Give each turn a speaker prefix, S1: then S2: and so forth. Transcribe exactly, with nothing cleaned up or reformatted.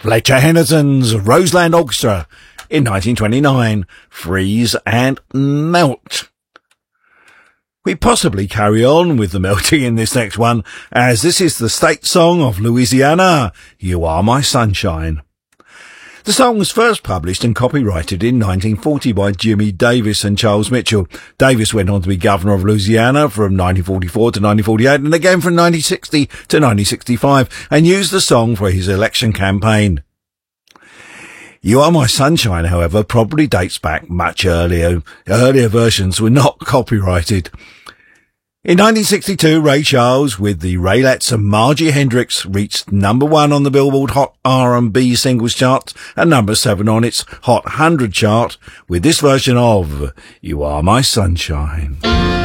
S1: Fletcher Henderson's Roseland Orchestra in nineteen twenty-nine, Freeze and Melt. We possibly carry on with the melting in this next one, as this is the state song of Louisiana, You Are My Sunshine. The song was first published and copyrighted in nineteen forty by Jimmy Davis and Charles Mitchell. Davis went on to be governor of Louisiana from nineteen forty-four to nineteen forty-eight and again from nineteen sixty to nineteen sixty-five, and used the song for his election campaign. You Are My Sunshine, however, probably dates back much earlier. Earlier versions were not copyrighted. In nineteen sixty-two, Ray Charles, with the Raelettes and Margie Hendricks, reached number one on the Billboard Hot R and B Singles Chart and number seven on its Hot one hundred chart with this version of You Are My Sunshine.